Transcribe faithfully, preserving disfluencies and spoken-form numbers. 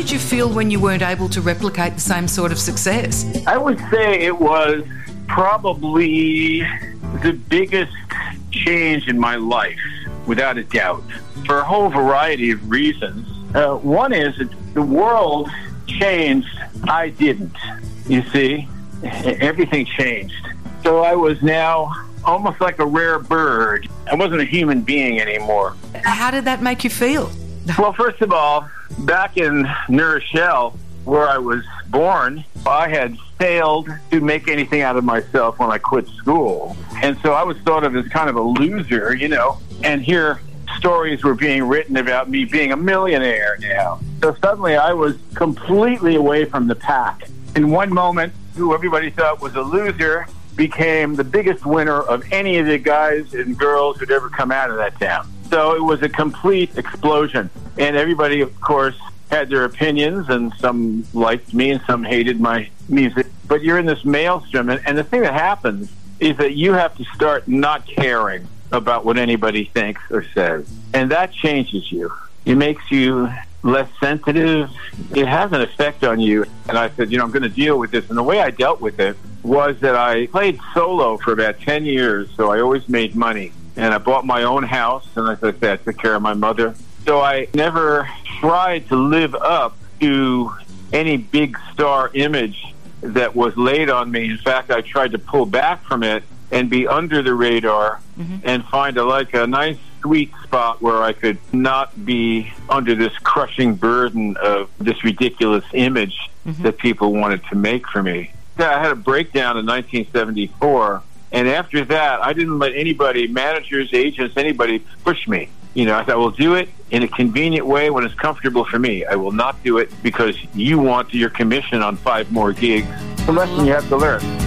did you feel when you weren't able to replicate the same sort of success? I would say it was probably the biggest change in my life, without a doubt, for a whole variety of reasons. Uh, one is that the world changed. I didn't. You see, everything changed. So I was now almost like a rare bird. I wasn't a human being anymore. How did that make you feel? Well, first of all, back in New Rochelle, where I was born, I had failed to make anything out of myself when I quit school. And so I was thought of as kind of a loser, you know, and here stories were being written about me being a millionaire now. So suddenly I was completely away from the pack. In one moment, who everybody thought was a loser became the biggest winner of any of the guys and girls who'd ever come out of that town. So it was a complete explosion. And everybody, of course, had their opinions, and some liked me and some hated my music. But you're in this maelstrom, and, and the thing that happens is that you have to start not caring about what anybody thinks or says. And that changes you. It makes you less sensitive. It has an effect on you. And I said, you know, I'm going to deal with this. And the way I dealt with it was that I played solo for about ten years, so I always made money. And I bought my own house, and as I said, I took care of my mother. So I never tried to live up to any big star image that was laid on me. In fact, I tried to pull back from it and be under the radar mm-hmm. and find a, like a nice sweet spot where I could not be under this crushing burden of this ridiculous image mm-hmm. that people wanted to make for me. I had a breakdown in nineteen seventy-four, and after that, I didn't let anybody, managers, agents, anybody, push me. You know, I thought, we'll do it in a convenient way when it's comfortable for me. I will not do it because you want your commission on five more gigs. It's a lesson you have to learn.